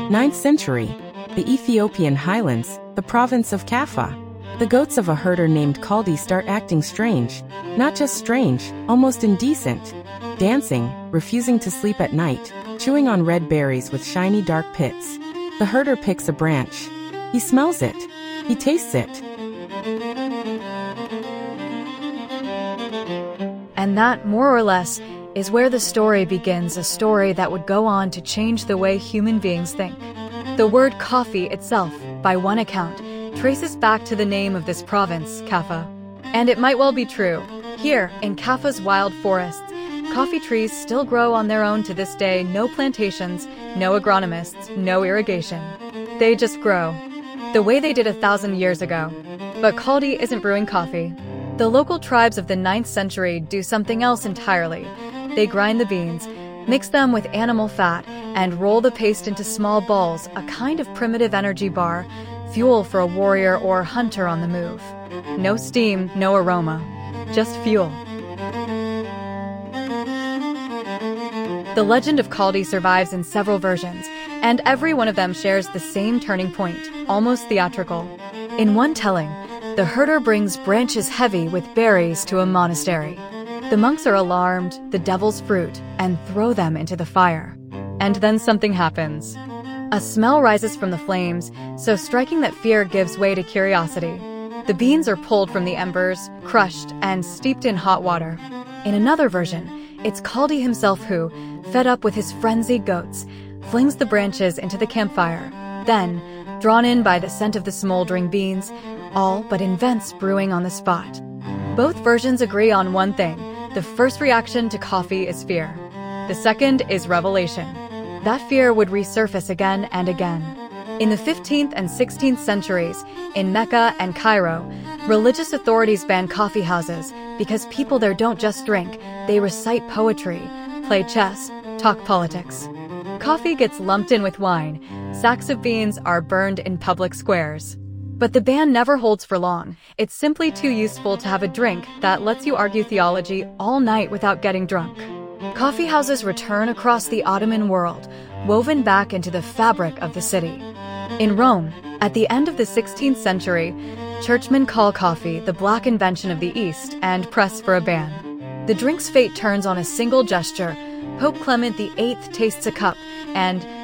Ninth century. The Ethiopian highlands, the province of Kaffa. The goats of a herder named Kaldi start acting strange. Not just strange, almost indecent. Dancing, refusing to sleep at night, chewing on red berries with shiny dark pits. The herder picks a branch. He smells it. He tastes it. And that, more or less, is where the story begins, a story that would go on to change the way human beings think. The word coffee itself, by one account, traces back to the name of this province, Kaffa. And it might well be true. Here, in Kaffa's wild forests, coffee trees still grow on their own to this day. No plantations, no agronomists, no irrigation. They just grow, the way they did 1,000 years ago. But Kaldi isn't brewing coffee. The local tribes of the 9th century do something else entirely. They grind the beans, mix them with animal fat, and roll the paste into small balls, a kind of primitive energy bar, fuel for a warrior or hunter on the move. No steam, no aroma, just fuel. The legend of Kaldi survives in several versions, and every one of them shares the same turning point, almost theatrical. In one telling, the herder brings branches heavy with berries to a monastery. The monks are alarmed, the devil's fruit, and throw them into the fire. And then something happens. A smell rises from the flames, so striking that fear gives way to curiosity. The beans are pulled from the embers, crushed, and steeped in hot water. In another version, it's Kaldi himself who, fed up with his frenzied goats, flings the branches into the campfire. Then, drawn in by the scent of the smoldering beans, all but invents brewing on the spot. Both versions agree on one thing. The first reaction to coffee is fear. The second is revelation. That fear would resurface again and again. In the 15th and 16th centuries, in Mecca and Cairo, religious authorities banned coffee houses because people there don't just drink, they recite poetry, play chess, talk politics. Coffee gets lumped in with wine. Sacks of beans are burned in public squares. But the ban never holds for long. It's simply too useful to have a drink that lets you argue theology all night without getting drunk. Coffee houses return across the Ottoman world, woven back into the fabric of the city. In Rome, at the end of the 16th century, churchmen call coffee the black invention of the East and press for a ban. The drink's fate turns on a single gesture. Pope Clement VIII tastes a cup and